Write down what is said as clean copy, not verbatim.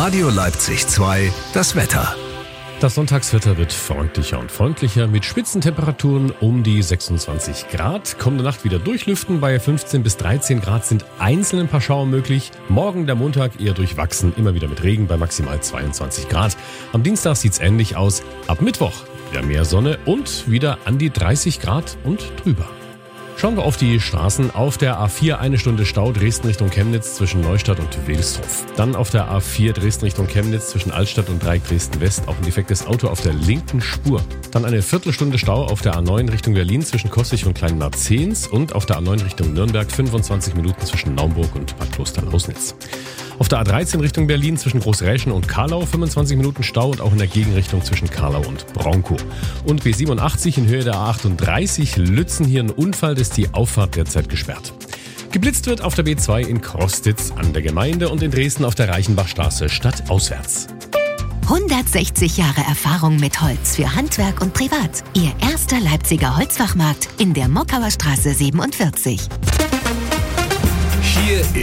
Radio Leipzig 2, das Wetter. Das Sonntagswetter wird freundlicher und freundlicher mit Spitzentemperaturen um die 26 Grad. Kommende Nacht wieder durchlüften. Bei 15 bis 13 Grad sind einzeln ein paar Schauer möglich. Morgen der Montag eher durchwachsen, immer wieder mit Regen bei maximal 22 Grad. Am Dienstag sieht's ähnlich aus. Ab Mittwoch wieder mehr Sonne und wieder an die 30 Grad und drüber. Schauen wir auf die Straßen. Auf der A4 eine Stunde Stau Dresden Richtung Chemnitz zwischen Neustadt und Wilsdorf. Dann auf der A4 Dresden Richtung Chemnitz zwischen Altstadt und Dreieck Dresden West. Auch ein defektes Auto auf der linken Spur. Dann eine Viertelstunde Stau auf der A9 Richtung Berlin zwischen Kossich und Kleinmarzens. Und auf der A9 Richtung Nürnberg 25 Minuten zwischen Naumburg und Bad Klosterlausnitz. Auf der A13 Richtung Berlin zwischen Großräschen und Karlau 25 Minuten Stau und auch in der Gegenrichtung zwischen Karlau und Bronkow. Und B87 in Höhe der A38 Lützen, hier ein Unfall, ist die Auffahrt derzeit gesperrt. Geblitzt wird auf der B2 in Krostitz an der Gemeinde und in Dresden auf der Reichenbachstraße stadtauswärts. 160 Jahre Erfahrung mit Holz für Handwerk und Privat. Ihr erster Leipziger Holzfachmarkt in der Mockauer Straße 47. Hier